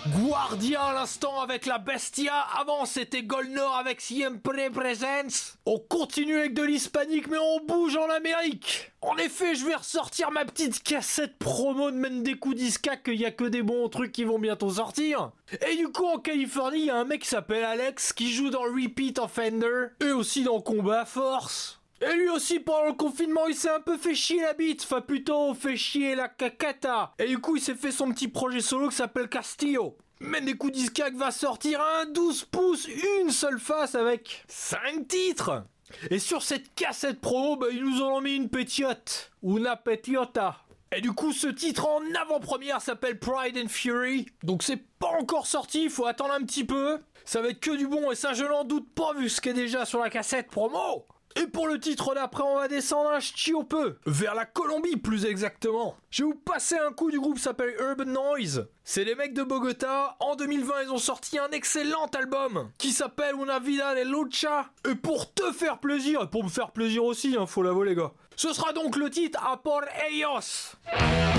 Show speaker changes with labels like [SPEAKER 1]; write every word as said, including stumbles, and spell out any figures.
[SPEAKER 1] Guardia à l'instant avec la Bestia. Avant c'était Golnor avec Siempre Presence. On continue avec de l'hispanique mais on bouge en Amérique. En effet, je vais ressortir ma petite cassette promo de Mendeku Disca, qu'il y a que des bons trucs qui vont bientôt sortir. Et du coup en Californie, il y a un mec qui s'appelle Alex qui joue dans Repeat Offender et aussi dans Combat Force. Et lui aussi, pendant le confinement, il s'est un peu fait chier la bite, enfin plutôt fait chier la cacata. Et du coup, il s'est fait son petit projet solo qui s'appelle Castillo. Mendeku Disca va sortir un douze pouces, une seule face avec cinq titres. Et sur cette cassette promo, bah, ils nous en ont mis une petite, una petiota. Et du coup, ce titre en avant-première s'appelle Pride and Fury. Donc c'est pas encore sorti, faut attendre un petit peu. Ça va être que du bon et ça je n'en doute pas vu ce qui est déjà sur la cassette promo. Et pour le titre d'après, on va descendre un ch'ti peu, vers la Colombie plus exactement. Je vais vous passer un coup du groupe qui s'appelle Urban Noise. C'est les mecs de Bogota. En deux mille vingt, ils ont sorti un excellent album qui s'appelle Una Vida de Lucha. Et pour te faire plaisir, et pour me faire plaisir aussi, hein, faut l'avouer les gars. Ce sera donc le titre A Por Ellos.